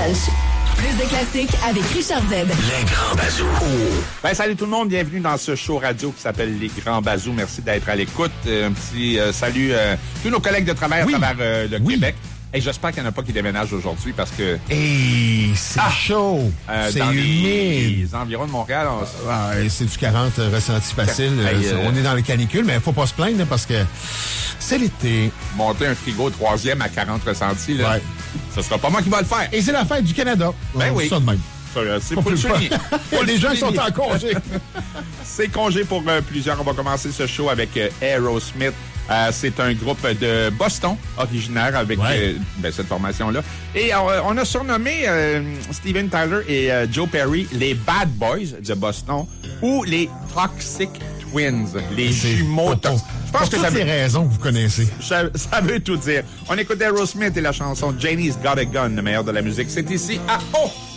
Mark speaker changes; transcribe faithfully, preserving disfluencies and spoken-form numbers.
Speaker 1: Lunch. Plus de classiques avec Richard Z.
Speaker 2: Les Grands Bazous.
Speaker 3: Ben, salut tout le monde, bienvenue dans ce show radio qui s'appelle Les Grands Bazous. Merci d'être à l'écoute. Euh, un petit euh, salut à euh, tous nos collègues de travail
Speaker 4: oui.
Speaker 3: à travers euh, le
Speaker 4: oui.
Speaker 3: Québec. Et j'espère qu'il n'y en a pas qui déménagent aujourd'hui parce que...
Speaker 4: Hey, c'est
Speaker 3: Ah!
Speaker 4: chaud.
Speaker 3: Euh,
Speaker 4: c'est
Speaker 3: dans
Speaker 4: humide.
Speaker 3: les environs de Montréal, on...
Speaker 4: Ah, c'est du quarante ressenti facile.
Speaker 3: Hey, euh...
Speaker 4: On est dans les canicules, mais il ne faut pas se plaindre là, parce que c'est l'été.
Speaker 3: monter un frigo troisième à quarante ressentis, là,
Speaker 4: ouais.
Speaker 3: ce sera pas moi qui va le faire.
Speaker 4: Et c'est la fête du Canada.
Speaker 3: Ben oui.
Speaker 4: Ça de même.
Speaker 3: Ça, c'est pour le souligner.
Speaker 4: Les gens sont en congé.
Speaker 3: C'est congé pour euh, plusieurs. On va commencer ce show avec euh, Aerosmith. Euh, c'est un groupe de Boston, originaire avec
Speaker 4: ouais.
Speaker 3: euh, ben, cette formation-là. Et euh, on a surnommé euh, Steven Tyler et euh, Joe Perry les Bad Boys de Boston ou les Toxic Twins, les
Speaker 4: c'est
Speaker 3: jumeaux toxiques.
Speaker 4: Je pense que toutes les raisons que vous connaissez.
Speaker 3: Ça, ça veut tout dire. On écoute Aerosmith et la chanson Janie's Got a Gun, le meilleur de la musique. C'est ici à O!